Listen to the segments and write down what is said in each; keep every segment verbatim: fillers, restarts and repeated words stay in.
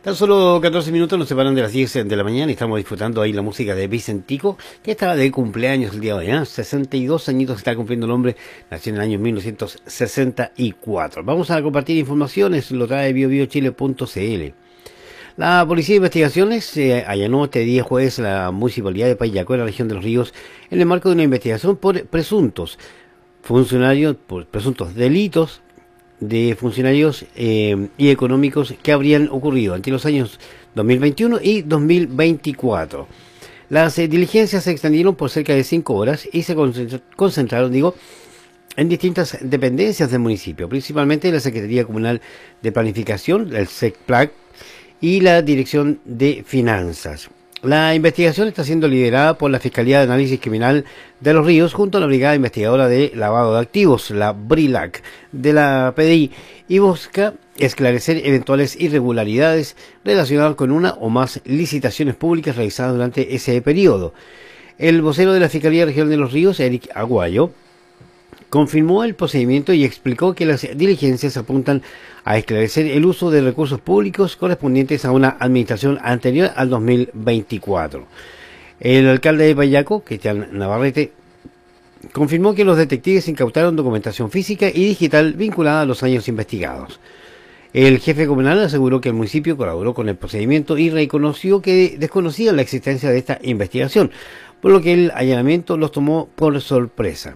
Tan solo catorce minutos nos separan de las diez de la mañana y estamos disfrutando ahí la música de Vicentico, que está de cumpleaños el día de hoy, ¿eh? sesenta y dos añitos está cumpliendo el hombre, nació en el año mil novecientos sesenta y cuatro. Vamos a compartir informaciones, lo trae bio bio chile punto c l. La Policía de Investigaciones eh, allanó este día jueves la municipalidad de Paillaco, en la región de Los Ríos, en el marco de una investigación por presuntos funcionarios, por presuntos delitos de funcionarios eh, y económicos que habrían ocurrido entre los años dos mil veintiuno y dos mil veinticuatro. Las eh, diligencias se extendieron por cerca de cinco horas y se concentraron, digo, en distintas dependencias del municipio, principalmente la Secretaría Comunal de Planificación, el SECPLAC, y la Dirección de Finanzas. La investigación está siendo liderada por la Fiscalía de Análisis Criminal de Los Ríos junto a la Brigada Investigadora de Lavado de Activos, la BRILAC, de la P D I, y busca esclarecer eventuales irregularidades relacionadas con una o más licitaciones públicas realizadas durante ese periodo. El vocero de la Fiscalía Regional de Los Ríos, Eric Aguayo, confirmó el procedimiento y explicó que las diligencias apuntan a esclarecer el uso de recursos públicos correspondientes a una administración anterior al dos mil veinticuatro. El alcalde de Paillaco, Cristian Navarrete, confirmó que los detectives incautaron documentación física y digital vinculada a los años investigados. El jefe comunal aseguró que el municipio colaboró con el procedimiento y reconoció que desconocía la existencia de esta investigación, por lo que el allanamiento los tomó por sorpresa.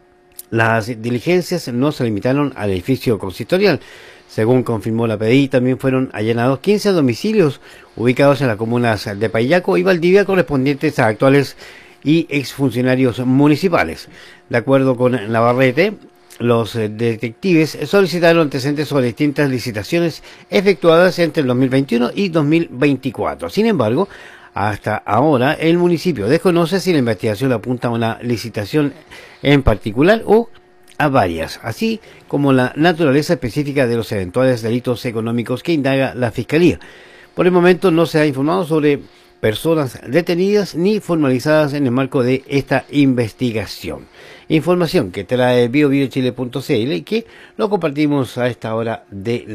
Las diligencias no se limitaron al edificio consistorial. Según confirmó la P D I, también fueron allanados quince domicilios ubicados en las comunas de Paillaco y Valdivia, correspondientes a actuales y exfuncionarios municipales. De acuerdo con Navarrete, los detectives solicitaron antecedentes sobre distintas licitaciones efectuadas entre el dos mil veintiuno y dos mil veinticuatro. Sin embargo, hasta ahora, el municipio desconoce si la investigación apunta a una licitación en particular o a varias, así como la naturaleza específica de los eventuales delitos económicos que indaga la Fiscalía. Por el momento no se ha informado sobre personas detenidas ni formalizadas en el marco de esta investigación. Información que trae bio bio chile punto c l y que lo compartimos a esta hora de la